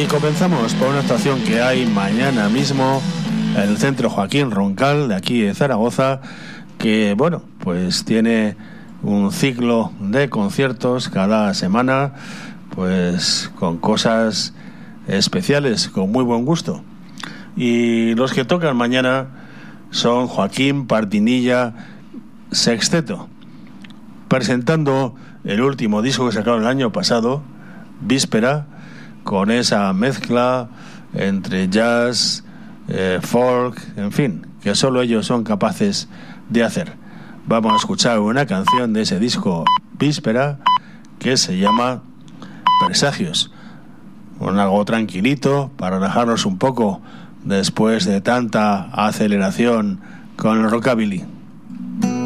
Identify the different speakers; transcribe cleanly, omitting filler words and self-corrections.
Speaker 1: Y comenzamos por una actuación que hay mañana mismo en el Centro Joaquín Roncal de aquí de Zaragoza, que bueno, pues tiene un ciclo de conciertos cada semana, pues con cosas especiales, con muy buen gusto. Y los que tocan mañana son Joaquín Pardinilla Sexteto, presentando el último disco que sacaron el año pasado, Víspera, con esa mezcla entre jazz, folk, en fin, que solo ellos son capaces de hacer. Vamos a escuchar una canción de ese disco Víspera que se llama Presagios, con algo tranquilito para relajarnos un poco después de tanta aceleración con el rockabilly.